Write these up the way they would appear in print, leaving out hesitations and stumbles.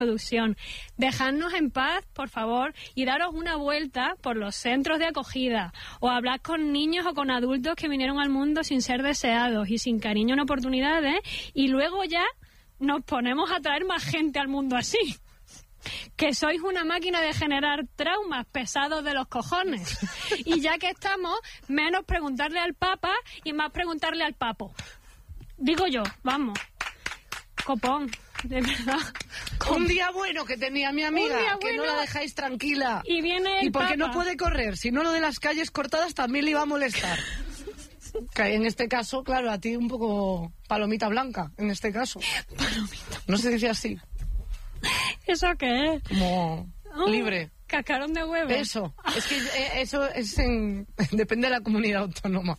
producción. Dejadnos en paz, por favor, y daros una vuelta por los centros de acogida, o hablad con niños o con adultos que vinieron al mundo sin ser deseados y sin cariño ni oportunidades, y luego ya nos ponemos a traer más gente al mundo así. Que sois una máquina de generar traumas pesados de los cojones. Y ya que estamos, menos preguntarle al Papa y más preguntarle al Papo. Digo yo, vamos. Copón, de verdad. Un día bueno que tenía mi amiga, que no la dejáis tranquila. Y viene el ¿Y por qué Papa? no puede correr? Si no, lo de las calles cortadas también le iba a molestar. Que en este caso, claro, a ti un poco palomita blanca, en este caso. Palomita. ¿No se dice así? ¿Eso qué es? Como libre. Cascarón de huevo. Eso, es que eso es depende de la comunidad autónoma.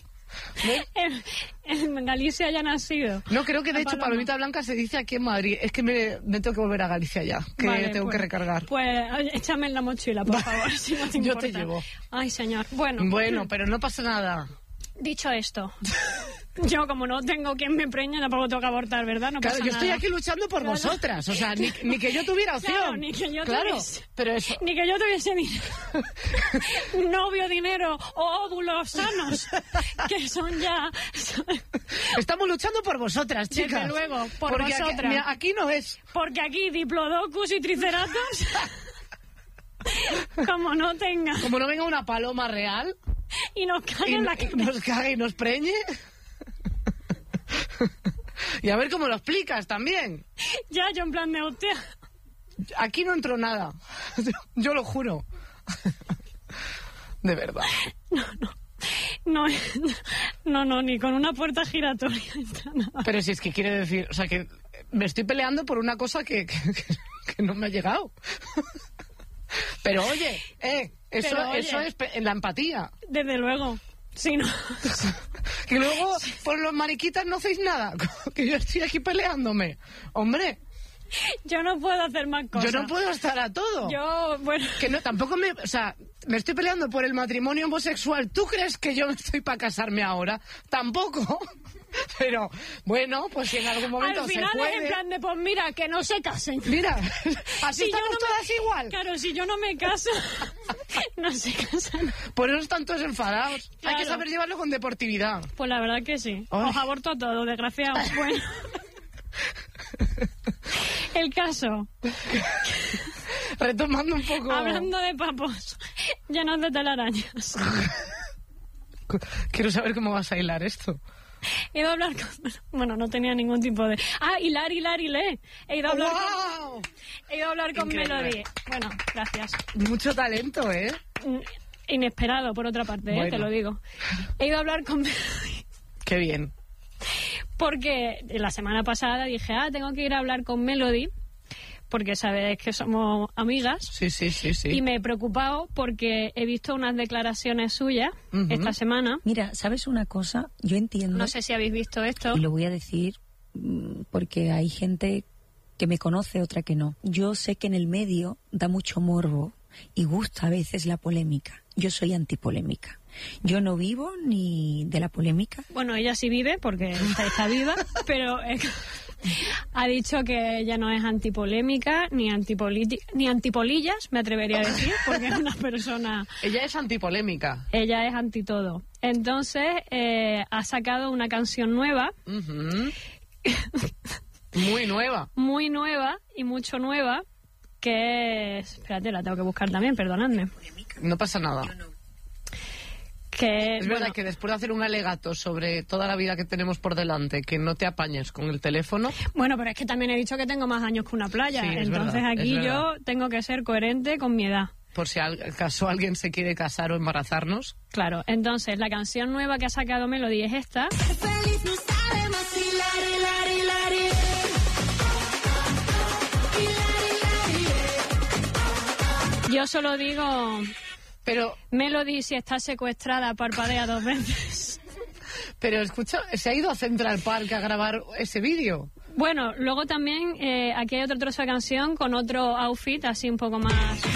En Galicia ya ha nacido. No, creo que de La hecho paloma. palomita blanca se dice aquí en Madrid. Es que me tengo que volver a Galicia ya, que Vale, tengo pues, que recargar. Pues échame en la mochila, por favor, si no te Yo importa. te llevo. Ay, señor. Bueno, Pero no pasa nada. dicho esto, yo como no tengo quien me preñe, tampoco tengo que abortar, ¿verdad? No Claro, pasa yo estoy nada. aquí luchando por Claro. vosotras. O sea, ni que yo tuviera opción. Claro, ni que yo Claro, tuviese. pero eso... Ni que yo tuviese dinero. Novio, dinero o óvulos sanos, que son ya... Estamos luchando por vosotras, Desde chicas. luego, por Porque vosotras. mira, aquí no es. Porque aquí Diplodocus y Triceratops, como no tenga, Como no venga una paloma real y nos y, cague en la y cabeza. nos cague y nos preñe. Y a ver cómo lo explicas también. Ya, yo en plan de hostia. Aquí no entró nada. Yo lo juro. De verdad. No, ni con una puerta giratoria entra nada. Pero si es que quiere decir, o sea, que me estoy peleando por una cosa que no me ha llegado. Pero oye, eso es la empatía. Desde luego. Sí, no. Que luego, por los mariquitas no hacéis nada. Que yo estoy aquí peleándome. Hombre, Yo no puedo hacer más cosas. yo no puedo estar a todo. Yo, bueno... Que no, tampoco o sea, me estoy peleando por el matrimonio homosexual. ¿Tú crees que yo estoy para casarme ahora? Tampoco. Pero, bueno, pues si en algún momento Al final se puede. es en plan de, pues mira, que no se casen. Mira, así Si yo estamos no me- todas igual. Claro, si yo no me caso, no se casan. Por eso están todos enfadados. Claro. Hay que saber llevarlo con deportividad. Pues la verdad que sí. Ay. Os aborto a todos, desgraciados. Bueno. El caso, Retomando un poco. hablando de papos llenos de telarañas. Quiero saber cómo vas a hilar esto. He ido a hablar con... Bueno, no tenía ningún tipo de... Ah, hilar, lee. He ido a hablar ¡Wow! He ido a hablar con Increíble. Melody. Bueno, gracias. Mucho talento, ¿eh? Inesperado, por otra parte, Bueno. te lo digo. He ido a hablar con Melody Qué bien. porque la semana pasada dije, tengo que ir a hablar con Melody porque sabes que somos amigas. Sí. Y me he preocupado porque he visto unas declaraciones suyas Ujú. esta semana. Mira, ¿sabes una cosa? Yo entiendo, No sé si habéis visto esto. y lo voy a decir porque hay gente que me conoce, otra que no. Yo sé que en el medio da mucho morbo y gusta a veces la polémica. Yo soy antipolémica. Yo no vivo ni de la polémica. Bueno, ella sí vive porque está viva, pero ha dicho que ella no es antipolémica, ni antipolillas, me atrevería a decir, porque es una persona... Ella es antipolémica. Ella es anti todo. Entonces, ha sacado una canción nueva, Ujú. Muy nueva. muy nueva y mucho nueva, que es... Espérate, la tengo que buscar también, perdonadme. No pasa nada. Que, Es verdad bueno, que después de hacer un alegato sobre toda la vida que tenemos por delante, que no te apañes con el teléfono, bueno, pero es que también he dicho que tengo más años que una playa. Sí, es Entonces verdad, aquí es verdad. yo tengo que ser coherente con mi edad. por si acaso alguien se quiere casar o embarazarnos. Claro, entonces la canción nueva que ha sacado Melody es esta. Feliz no sabe más hilari. Yo solo digo, Pero Melody, si está secuestrada, parpadea 2 veces. escucha, se ha ido a Central Park a grabar ese vídeo. Bueno, luego también aquí hay otro trozo de canción con otro outfit así un poco más...